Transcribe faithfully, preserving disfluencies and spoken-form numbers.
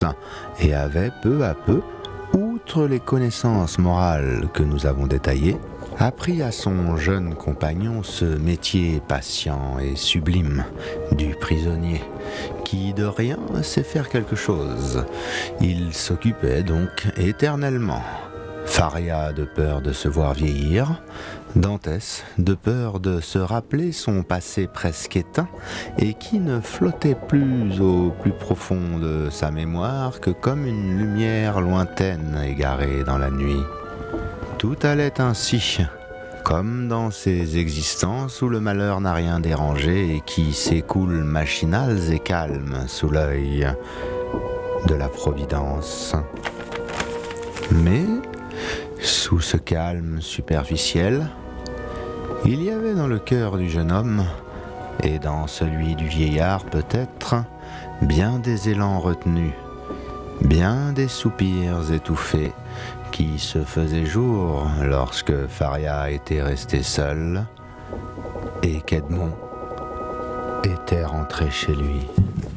et avait peu à peu, outre les connaissances morales que nous avons détaillées, appris à son jeune compagnon ce métier patient et sublime du prisonnier, qui de rien sait faire quelque chose. Il s'occupait donc éternellement. Faria de peur de se voir vieillir, Dantès de peur de se rappeler son passé presque éteint et qui ne flottait plus au plus profond de sa mémoire que comme une lumière lointaine égarée dans la nuit. Tout allait ainsi, comme dans ces existences où le malheur n'a rien dérangé et qui s'écoulent machinales et calmes sous l'œil de la Providence. Mais sous ce calme superficiel, il y avait dans le cœur du jeune homme, et dans celui du vieillard peut-être, bien des élans retenus, bien des soupirs étouffés, qui se faisaient jour lorsque Faria était resté seul, et qu'Edmond était rentré chez lui.